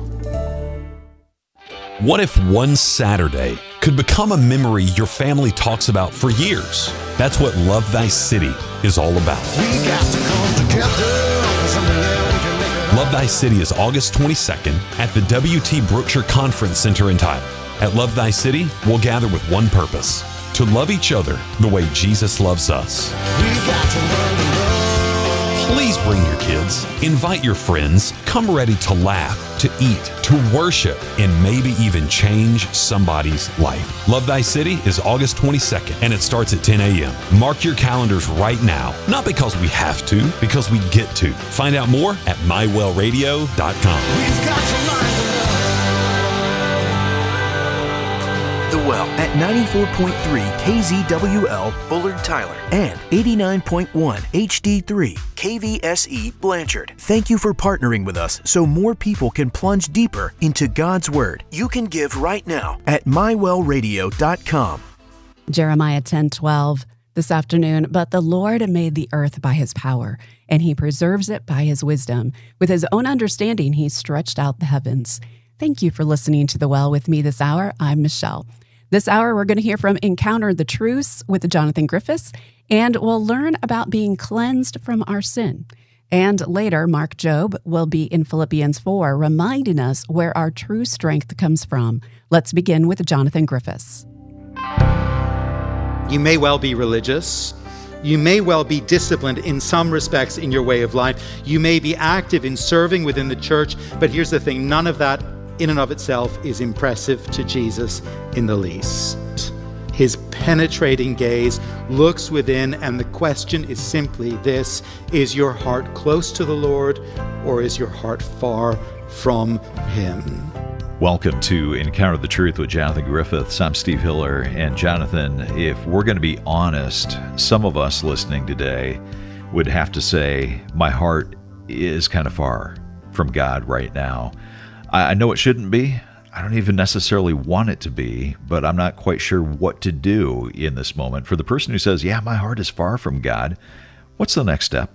What if one Saturday could become a memory your family talks about for years? That's what Love Thy City is all about. We got to come together. Love Thy City is August 22nd at the W.T. Brookshire Conference Center in Tyler. At Love Thy City, we'll gather with one purpose: to love each other the way Jesus loves us. We got to learn to love. Please bring your kids, invite your friends, come ready to laugh, to eat, to worship, and maybe even change somebody's life. Love Thy City is August 22nd, and it starts at 10 a.m. Mark your calendars right now, not because we have to, because we get to. Find out more at mywellradio.com. We've got to learn to love. The Well at 94.3 KZWL Bullard Tyler and 89.1 HD3 KVSE Blanchard. Thank you for partnering with us so more people can plunge deeper into God's Word. You can give right now at mywellradio.com. Jeremiah 10:12 this afternoon. "But the Lord made the earth by his power, and he preserves it by his wisdom. With his own understanding, he stretched out the heavens." Thank you for listening to The Well with me this hour. I'm Michelle. This hour, we're going to hear from Encounter the Truths with Jonathan Griffiths, and we'll learn about being cleansed from our sin. And later, Mark Job will be in Philippians 4, reminding us where our true strength comes from. Let's begin with Jonathan Griffiths. You may well be religious. You may well be disciplined in some respects in your way of life. You may be active in serving within the church, but here's the thing, none of that in and of itself is impressive to Jesus in the least. His penetrating gaze looks within, and the question is simply this: is your heart close to the Lord, or is your heart far from him? Welcome to Encounter the Truth with Jonathan Griffiths. I'm Steve Hiller. And Jonathan, if we're going to be honest, some of us listening today would have to say, my heart is kind of far from God right now. I know it shouldn't be. I don't even necessarily want it to be, but I'm not quite sure what to do in this moment. For the person who says, yeah, my heart is far from God, what's the next step?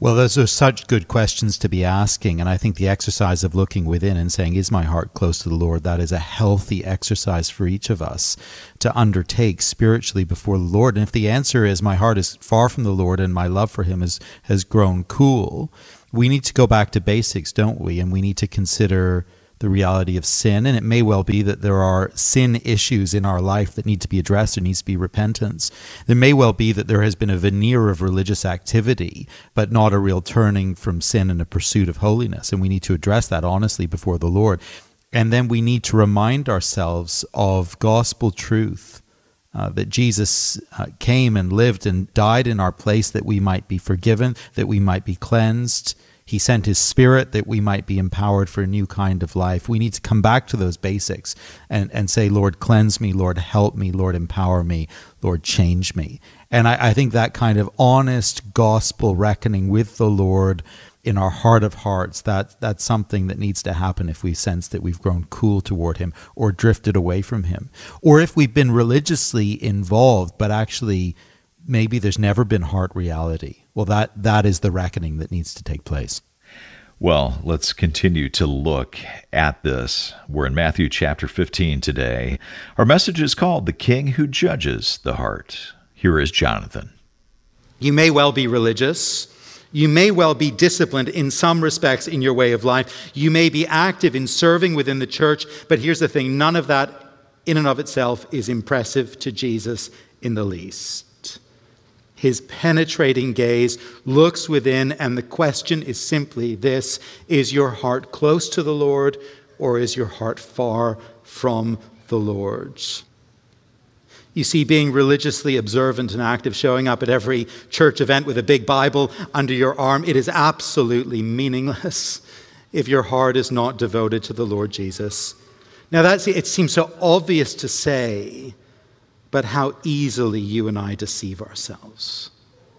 Well, those are such good questions to be asking. And I think the exercise of looking within and saying, is my heart close to the Lord? That is a healthy exercise for each of us to undertake spiritually before the Lord. And if the answer is my heart is far from the Lord and my love for him has grown cool, we need to go back to basics, don't we? And we need to consider the reality of sin. And it may well be that there are sin issues in our life that need to be addressed. There needs to be repentance. There may well be that there has been a veneer of religious activity, but not a real turning from sin and a pursuit of holiness. And we need to address that honestly before the Lord. And then we need to remind ourselves of gospel truth, that Jesus came and lived and died in our place that we might be forgiven, that we might be cleansed. He sent his Spirit that we might be empowered for a new kind of life. We need to come back to those basics and say, Lord, cleanse me, Lord, help me, Lord, empower me, Lord, change me. And I think that kind of honest gospel reckoning with the Lord in our heart of hearts, that's something that needs to happen if we sense that we've grown cool toward him or drifted away from him. Or if we've been religiously involved, but actually maybe there's never been heart reality. Well, that is the reckoning that needs to take place. Well, let's continue to look at this. We're in Matthew chapter 15 today. Our message is called The King Who Judges the Heart. Here is Jonathan. You may well be religious. You may well be disciplined in some respects in your way of life. You may be active in serving within the church. But here's the thing, none of that in and of itself is impressive to Jesus in the least. His penetrating gaze looks within, and the question is simply this: is your heart close to the Lord, or is your heart far from the Lord? You see, being religiously observant and active, showing up at every church event with a big Bible under your arm, it is absolutely meaningless if your heart is not devoted to the Lord Jesus. Now, it seems so obvious to say, but how easily you and I deceive ourselves.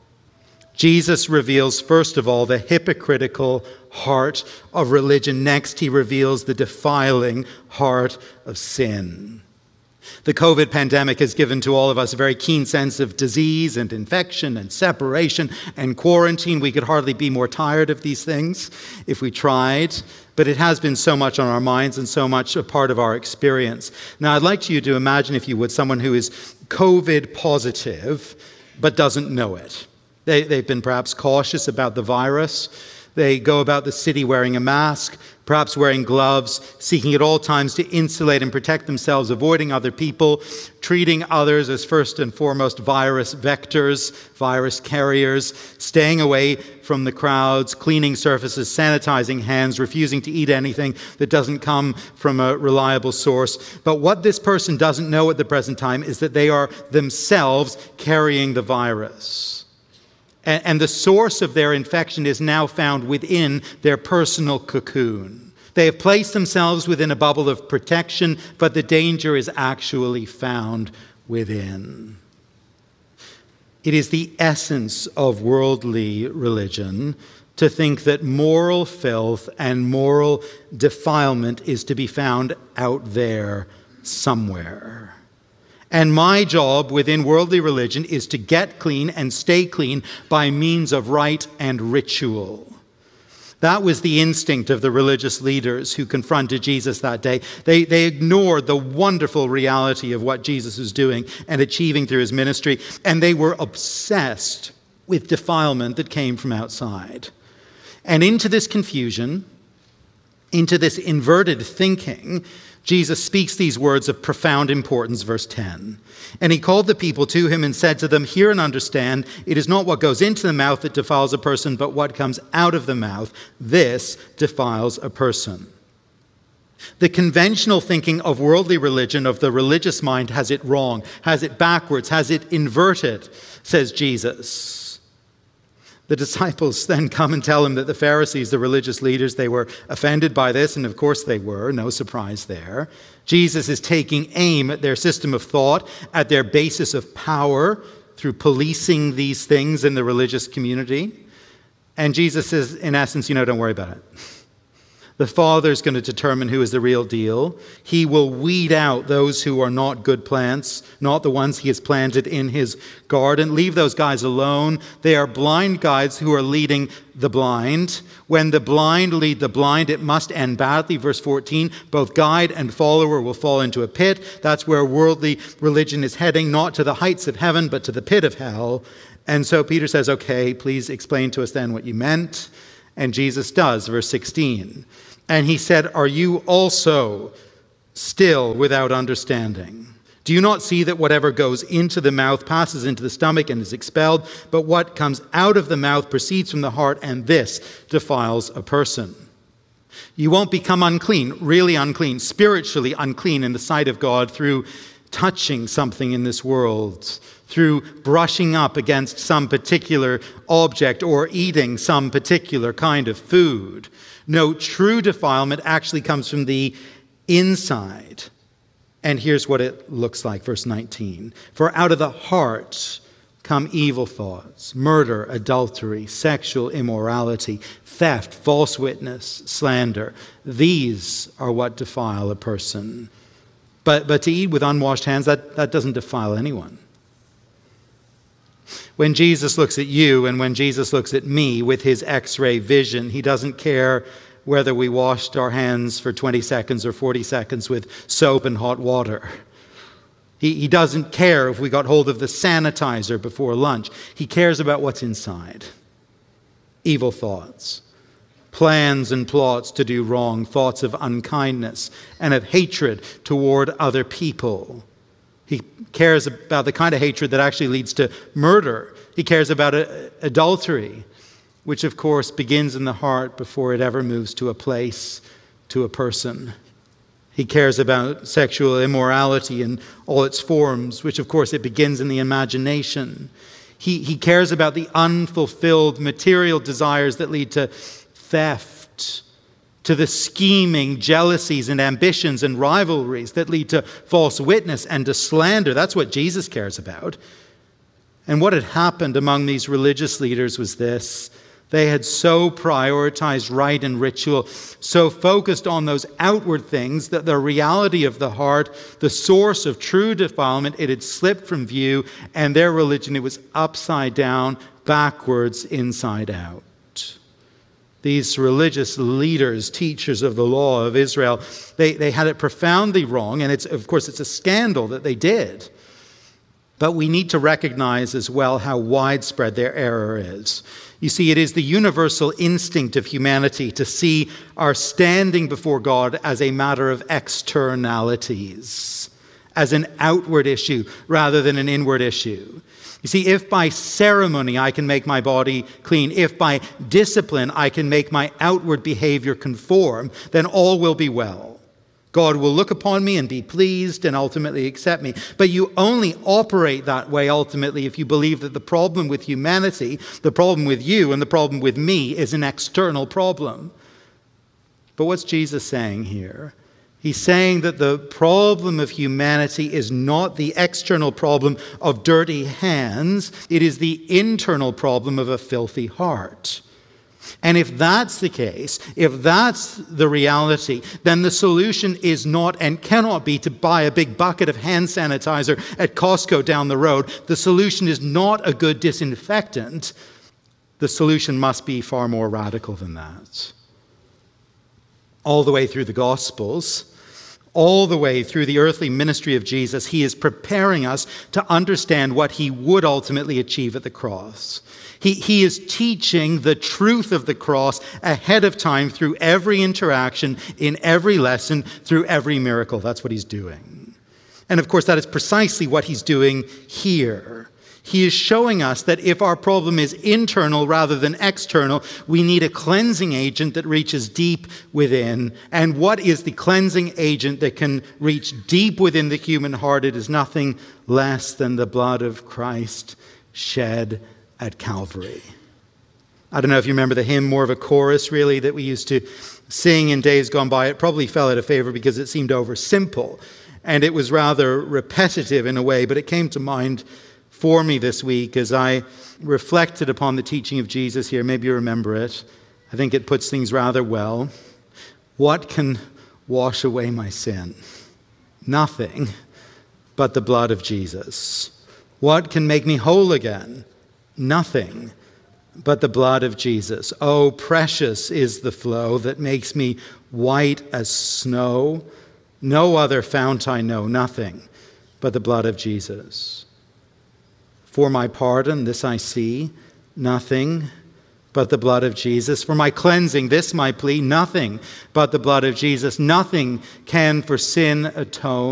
Jesus reveals, first of all, the hypocritical heart of religion. Next, he reveals the defiling heart of sin. The COVID pandemic has given to all of us a very keen sense of disease and infection and separation and quarantine. We could hardly be more tired of these things if we tried, but it has been so much on our minds and so much a part of our experience. Now, I'd like you to imagine, if you would, someone who is COVID positive but doesn't know it. They've been perhaps cautious about the virus. They go about the city wearing a mask, perhaps wearing gloves, seeking at all times to insulate and protect themselves, avoiding other people, treating others as first and foremost virus vectors, virus carriers, staying away from the crowds, cleaning surfaces, sanitizing hands, refusing to eat anything that doesn't come from a reliable source. But what this person doesn't know at the present time is that they are themselves carrying the virus. And the source of their infection is now found within their personal cocoon. They have placed themselves within a bubble of protection, but the danger is actually found within. It is the essence of worldly religion to think that moral filth and moral defilement is to be found out there somewhere. And my job within worldly religion is to get clean and stay clean by means of rite and ritual. That was the instinct of the religious leaders who confronted Jesus that day. They ignored the wonderful reality of what Jesus was doing and achieving through his ministry, and they were obsessed with defilement that came from outside. And into this confusion, into this inverted thinking, Jesus speaks these words of profound importance, verse 10. And he called the people to him and said to them, "Hear and understand, it is not what goes into the mouth that defiles a person, but what comes out of the mouth. This defiles a person." The conventional thinking of worldly religion, of the religious mind, has it wrong, has it backwards, has it inverted, says Jesus. The disciples then come and tell him that the Pharisees, the religious leaders, they were offended by this, and of course they were, no surprise there. Jesus is taking aim at their system of thought, at their basis of power, through policing these things in the religious community. And Jesus says, in essence, don't worry about it. The Father's going to determine who is the real deal. He will weed out those who are not good plants, not the ones he has planted in his garden. Leave those guys alone. They are blind guides who are leading the blind. When the blind lead the blind, it must end badly. Verse 14, both guide and follower will fall into a pit. That's where worldly religion is heading, not to the heights of heaven, but to the pit of hell. And so Peter says, okay, please explain to us then what you meant. And Jesus does, verse 16. And he said, are you also still without understanding? Do you not see that whatever goes into the mouth passes into the stomach and is expelled, but what comes out of the mouth proceeds from the heart, and this defiles a person? You won't become unclean, really unclean, spiritually unclean in the sight of God through touching something in this world, through brushing up against some particular object or eating some particular kind of food. No, true defilement actually comes from the inside. And here's what it looks like, verse 19. For out of the heart come evil thoughts, murder, adultery, sexual immorality, theft, false witness, slander. These are what defile a person. But to eat with unwashed hands, that doesn't defile anyone. When Jesus looks at you and when Jesus looks at me with his X-ray vision, he doesn't care whether we washed our hands for 20 seconds or 40 seconds with soap and hot water. He doesn't care if we got hold of the sanitizer before lunch. He cares about what's inside. Evil thoughts, plans and plots to do wrong, thoughts of unkindness and of hatred toward other people. He cares about the kind of hatred that actually leads to murder. He cares about adultery, which of course begins in the heart before it ever moves to a place, to a person. He cares about sexual immorality in all its forms, which of course it begins in the imagination. He cares about the unfulfilled material desires that lead to theft, to the scheming jealousies and ambitions and rivalries that lead to false witness and to slander. That's what Jesus cares about. And what had happened among these religious leaders was this. They had so prioritized rite and ritual, so focused on those outward things that the reality of the heart, the source of true defilement, it had slipped from view, and their religion, it was upside down, backwards, inside out. These religious leaders, teachers of the law of Israel, they had it profoundly wrong, and of course it's a scandal that they did. But we need to recognize as well how widespread their error is. You see, it is the universal instinct of humanity to see our standing before God as a matter of externalities, as an outward issue rather than an inward issue. You see, if by ceremony I can make my body clean, if by discipline I can make my outward behavior conform, then all will be well. God will look upon me and be pleased and ultimately accept me. But you only operate that way ultimately if you believe that the problem with humanity, the problem with you and the problem with me is an external problem. But what's Jesus saying here? He's saying that the problem of humanity is not the external problem of dirty hands. It is the internal problem of a filthy heart. And if that's the case, if that's the reality, then the solution is not and cannot be to buy a big bucket of hand sanitizer at Costco down the road. The solution is not a good disinfectant. The solution must be far more radical than that. All the way through the Gospels, all the way through the earthly ministry of Jesus, he is preparing us to understand what he would ultimately achieve at the cross. He is teaching the truth of the cross ahead of time through every interaction, in every lesson, through every miracle. That's what he's doing. And of course, that is precisely what he's doing here. He is showing us that if our problem is internal rather than external, we need a cleansing agent that reaches deep within. And what is the cleansing agent that can reach deep within the human heart? It is nothing less than the blood of Christ shed at Calvary. I don't know if you remember the hymn, more of a chorus really, that we used to sing in days gone by. It probably fell out of favor because it seemed oversimple and it was rather repetitive in a way, but it came to mind for me this week as I reflected upon the teaching of Jesus here. Maybe you remember it. I think it puts things rather well. What can wash away my sin? Nothing but the blood of Jesus. What can make me whole again? Nothing but the blood of Jesus. Oh, precious is the flow that makes me white as snow. No other fount I know, nothing but the blood of Jesus. For my pardon, this I see, nothing but the blood of Jesus. For my cleansing, this my plea, nothing but the blood of Jesus. Nothing can for sin atone.